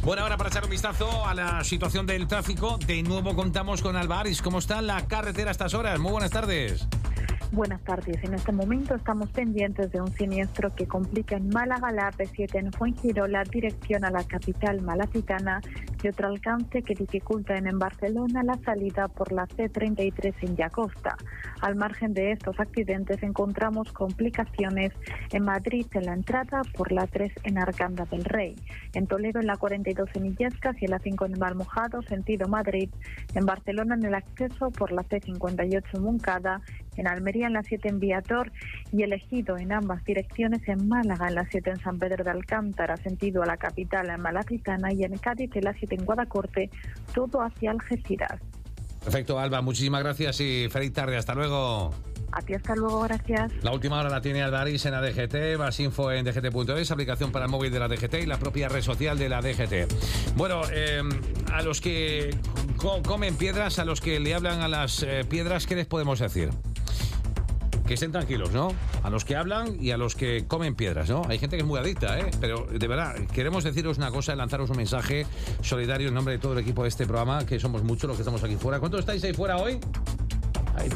Bueno, ahora para echar un vistazo a la situación del tráfico, de nuevo contamos con Alba Aris. ¿Cómo está la carretera a estas horas? Muy buenas tardes. Buenas tardes. En este momento estamos pendientes de un siniestro que complica en Málaga la AP7 en Fuengirola, dirección a la capital malacitana, y otro alcance que dificulta en Barcelona la salida por la C33 en Llagosta. Al margen de estos accidentes encontramos complicaciones en Madrid en la entrada por la 3 en Arganda del Rey, en Toledo en la 42 en Illescas y en la 5 en Valmojado, sentido Madrid, en Barcelona en el acceso por la C58 en Moncada, en Almería en la 7 en Viator y elegido en ambas direcciones en Málaga en la 7 en San Pedro de Alcántara, sentido a la capital en Malacitana, y en Cádiz en la 7 en Guadacorte, todo hacia Algeciras. Perfecto, Alba, muchísimas gracias y feliz tarde. Hasta luego. A ti, hasta luego, gracias. La última hora la tiene Alba Aris en la DGT, más info en dgt.es, aplicación para el móvil de la DGT y la propia red social de la DGT. Bueno, a los que comen piedras, a los que le hablan a las piedras, ¿qué les podemos decir? Que estén tranquilos, ¿no? A los que hablan y a los que comen piedras, ¿no? Hay gente que es muy adicta, ¿eh? Pero de verdad, queremos deciros una cosa, lanzaros un mensaje solidario en nombre de todo el equipo de este programa, que somos muchos los que estamos aquí fuera. ¿Cuántos estáis ahí fuera hoy? Hay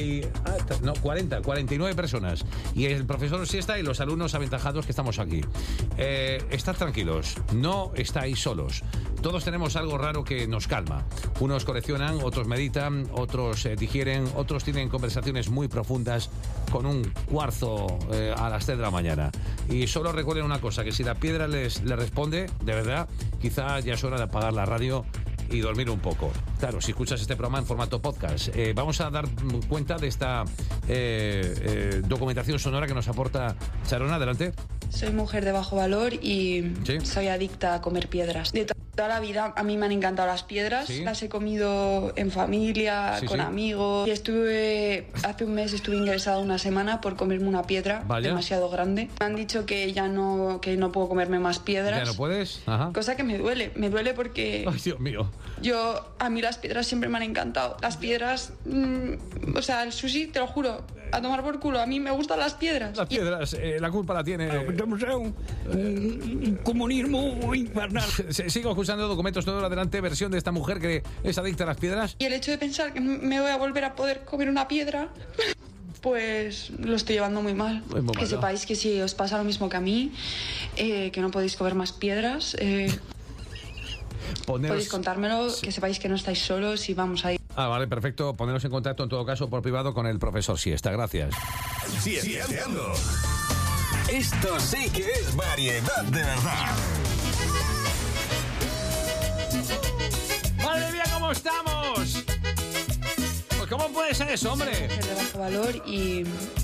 49 personas. Y el profesor Siesta y los alumnos aventajados que estamos aquí. Estad tranquilos, no estáis solos. Todos tenemos algo raro que nos calma. Unos coleccionan, otros meditan, otros digieren, otros tienen conversaciones muy profundas con un cuarzo a las 3 de la mañana. Y solo recuerden una cosa, que si la piedra les responde, de verdad, quizá ya es hora de apagar la radio y dormir un poco. Claro, si escuchas este programa en formato podcast. Vamos a dar cuenta de esta documentación sonora que nos aporta Charona. Adelante. Soy mujer de bajo valor y ¿Sí? Soy adicta a comer piedras. De toda la vida a mí me han encantado las piedras. ¿Sí? Las he comido en familia, Sí, con sí. amigos. Y hace un mes estuve ingresada una semana por comerme una piedra. Vaya. Demasiado grande. Me han dicho que no puedo comerme más piedras. ¿Ya no puedes? Ajá. Cosa que me duele porque Ay, Dios mío. a mí las piedras siempre me han encantado. Las piedras, o sea, el sushi, te lo juro, a tomar por culo. A mí me gustan las piedras. Las piedras, la culpa la tiene. Estamos en un comunismo infernal. Sigo escuchando documentos todo adelante, versión de esta mujer que es adicta a las piedras. Y el hecho de pensar que me voy a volver a poder comer una piedra, pues lo estoy llevando muy mal. Muy mal, Que ¿no? sepáis que si os pasa lo mismo que a mí, que no podéis comer más piedras, podéis contármelo, Sí. que sepáis que no estáis solos y vamos a ir. Ah, vale, perfecto. Poneros en contacto en todo caso por privado con el profesor Siesta. Gracias. Siesteando. Esto sí que es variedad de verdad. ¡Madre mía, cómo estamos! Pues ¿cómo puede ser eso, hombre? Soy mujer de bajo valor y